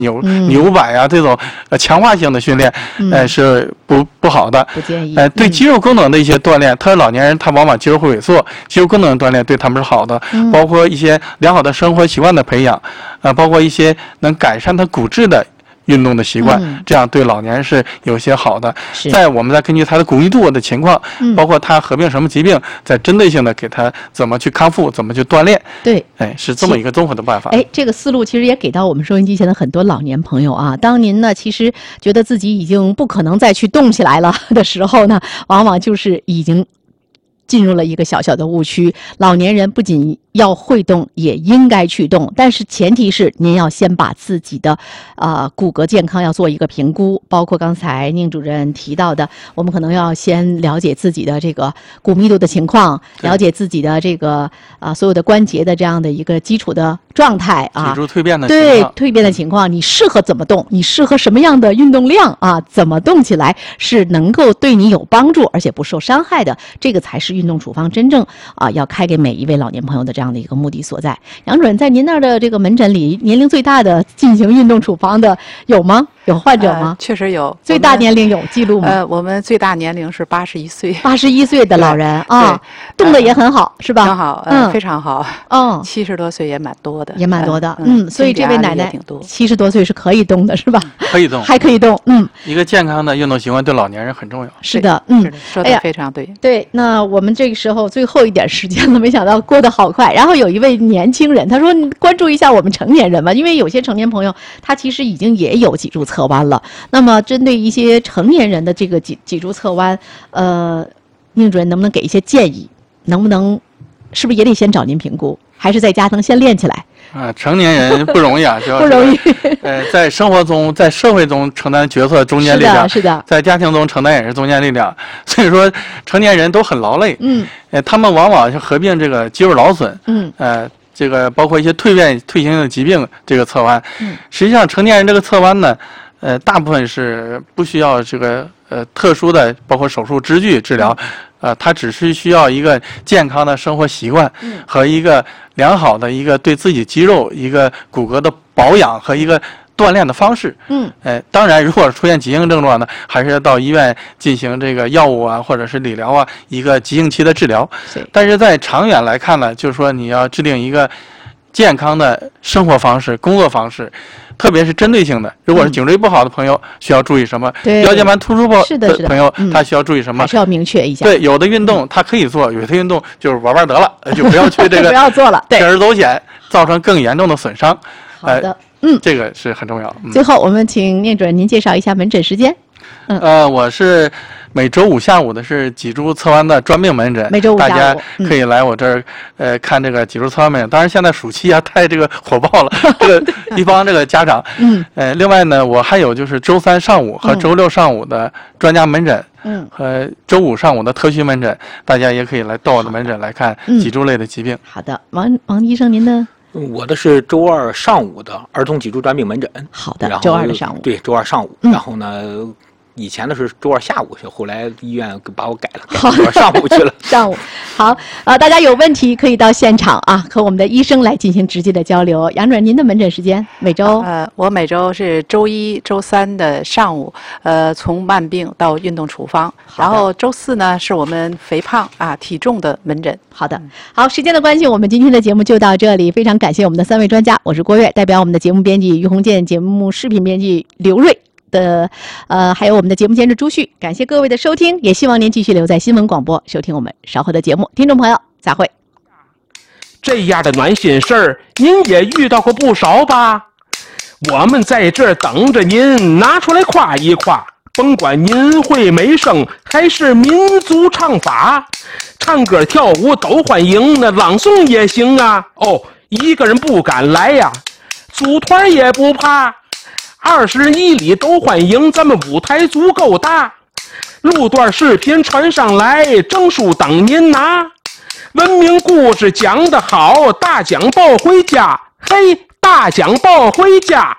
扭摆啊这种强化性的训练，是不好的， 不建议。 对肌肉功能的一些锻炼，特别老年人他往往肌肉会萎缩，肌肉功能锻炼对他们是好的，包括一些良好的生活习惯的培养，包括一些能改善他骨质的运动的习惯，这样对老年人是有些好的。我们再根据他的骨密度的情况，包括他合并什么疾病，再针对性的给他怎么去康复，怎么去锻炼。 对， 是这么一个综合的办法。 这个思路其实也给到我们收音机前的很多老年朋友啊。当您呢其实觉得自己已经不可能再去动起来了的时候呢，往往就是已经进入了一个小小的误区。老年人不仅要会动，也应该去动，但是前提是您要先把自己的骨骼健康要做一个评估，包括刚才宁主任提到的，我们可能要先了解自己的这个骨密度的情况，了解自己的这个所有的关节的这样的一个基础的状态啊， 体重蜕变的情况， 对蜕变的情况，你适合怎么动，你适合什么样的运动量啊，怎么动起来是能够对你有帮助而且不受伤害的，这个才是运动处方真正要开给每一位老年朋友的这样的一个目的所在。杨主任，在您那儿的这个门诊里，年龄最大的进行运动处方的有吗？有患者吗？ 确实有。 最大年龄有记录吗？ 我们最大年龄是81岁。 81岁的老人啊，动的也很好，是吧？ 很好，非常好。70多岁也蛮多的， 也蛮多的。所以这位奶奶70多岁是可以动的，是吧？ 可以动， 还可以动。 一个健康的运动习惯对老年人很重要。 是的， 说的非常对。 对，那我们这个时候最后一点时间了，没想到过得好快。然后有一位年轻人，他说：“你关注一下我们成年人吧，因为有些成年朋友他其实已经也有脊柱侧弯了。那么针对一些成年人的这个脊柱侧弯，宁主任能不能给一些建议？能不能是不是也得先找您评估，还是在家能先练起来？” 成年人不容易啊， 不容易。 在生活中、在社会中承担角色中坚力量， 是的， 在家庭中承担也是中坚力量。所以说，成年人都很劳累。他们往往是合并这个肌肉劳损。这个包括一些退行的疾病，这个侧弯。实际上，成年人这个侧弯呢，大部分是不需要这个特殊的，包括手术支具治疗。它只是需要一个健康的生活习惯和一个良好的一个对自己肌肉一个骨骼的保养和一个锻炼的方式。当然，如果出现急性症状呢，还是要到医院进行这个药物啊，或者是理疗啊，一个急性期的治疗。但是在长远来看呢，就是说你要制定一个健康的生活方式、工作方式。特别是针对性的，如果是颈椎不好的朋友，需要注意什么？腰间盘突出的朋友，他需要注意什么？ 还是要明确一下。 对，有的运动他可以做，有的运动就是玩得了，就不要去这个不要做了， 铤而走险，造成更严重的损伤。 好的， 这个是很重要。 最后，我们请宁主任您介绍一下门诊时间。 我是每周5下午的是脊柱侧弯的专病门诊， 每周5下午大家可以来我这儿看这个脊柱侧弯门诊。当然现在暑期啊太这个火爆了，这个一帮这个家长。另外呢，我还有就是周3上午和周6上午的专家门诊，和周5上午的特需门诊，大家也可以来到我的门诊来看脊柱类的疾病。 好的，王医生您的。 我的是周2上午的儿童脊柱专病门诊。 好的，周2的上午。 对，周2上午。然后呢，以前的是周2下午，后来医院把我改了，周2上午去了。 上午好，大家有问题可以到现场啊，和我们的医生来进行直接的交流。杨主任，您的门诊时间每周？ 我每周是周1、周3的上午，从慢病到运动处方，然后周4呢是我们肥胖体重的门诊。 好的，好，时间的关系，我们今天的节目就到这里，非常感谢我们的3位专家，我是郭跃，代表我们的节目编辑于红建、节目视频编辑刘瑞。还有我们的节目监制朱旭，感谢各位的收听，也希望您继续留在新闻广播收听我们稍后的节目。听众朋友，再会。 这样的暖心事儿，您也遇到过不少吧？我们在这儿等着您拿出来夸一夸，甭管您会美声还是民族唱法，唱歌跳舞都欢迎，那朗诵也行啊。一个人不敢来呀，组团也不怕。21里都欢迎，咱们舞台足够大，录段视频传上来，证书等您拿。文明故事讲得好，大奖抱回家，嘿，大奖抱回家。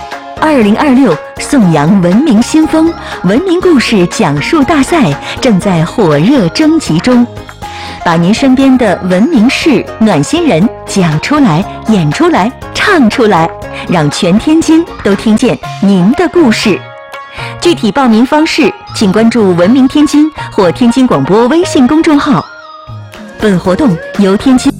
2026颂扬文明新风文明故事讲述大赛正在火热征集中，把您身边的文明事、暖心人讲出来、演出来、唱出来， 让全天津都听见您的故事。具体报名方式，请关注文明天津或天津广播微信公众号。本活动由天津